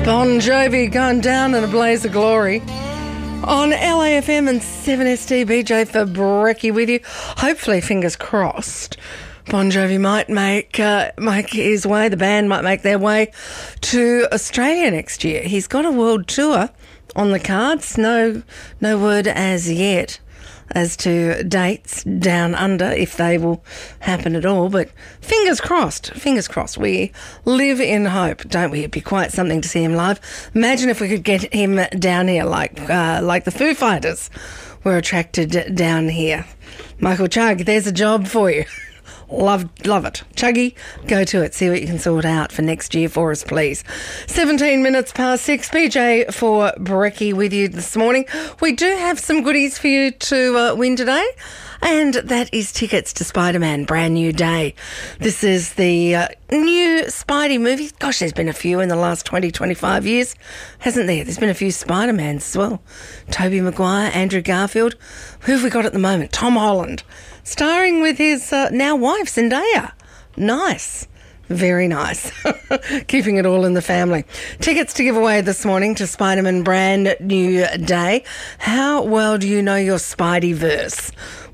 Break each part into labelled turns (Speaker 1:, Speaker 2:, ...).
Speaker 1: Bon Jovi going down in a blaze of glory on LAFM and 7ST. BJ for Brekkie with you. Hopefully, fingers crossed, Bon Jovi might make his way, the band might make their way to Australia next year. He's got a world tour on the cards. No word as yet as to dates down under, if they will happen at all. But fingers crossed. We live in hope, don't we? It'd be quite something to see him live. Imagine if we could get him down here like the Foo Fighters were attracted down here. Michael Chugg, there's a job for you. Love it. Chuggy, go to it. See what you can sort out for next year for us, please. 17 minutes past 6. BJ for Brekkie with you this morning. We do have some goodies for you to win today, and that is tickets to Spider-Man Brand New Day. This is the new Spidey movie. Gosh, there's been a few in the last 20, 25 years, hasn't there? There's been a few Spider-Mans as well. Tobey Maguire, Andrew Garfield. Who have we got at the moment? Tom Holland, starring with his now wife, Zendaya. Nice. Very nice. Keeping it all in the family. Tickets to give away this morning to Spider-Man Brand New Day. How well do you know your Spideyverse?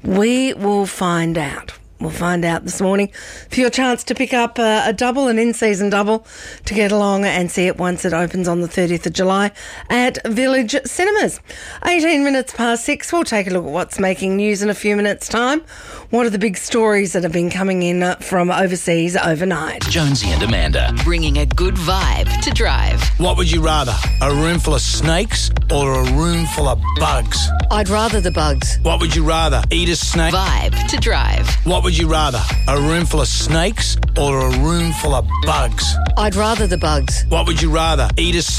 Speaker 1: We will find out. We'll find out this morning for your chance to pick up a double, an in-season double, to get along and see it once it opens on the 30th of July at Village Cinemas. 18 minutes past 6. We'll take a look at what's making news in a few minutes' time. What are the big stories that have been coming in from overseas overnight?
Speaker 2: Jonesy and Amanda,
Speaker 3: bringing a good vibe to drive.
Speaker 4: What would you rather, a room full of snakes or a room full of bugs?
Speaker 3: I'd rather the bugs.
Speaker 4: What would you rather, eat a snake?
Speaker 3: Vibe to drive.
Speaker 4: What would you rather, a room full of snakes or a room full of bugs?
Speaker 3: I'd rather the bugs.
Speaker 4: What would you rather, eat a